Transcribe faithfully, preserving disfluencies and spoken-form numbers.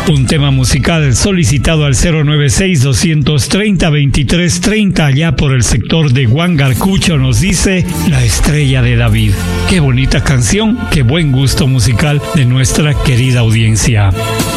Un tema musical solicitado al cero nueve seis, dos tres cero, dos tres tres cero allá por el sector de Huangarcucho nos dice La Estrella de David. Qué bonita canción, qué buen gusto musical de nuestra querida audiencia.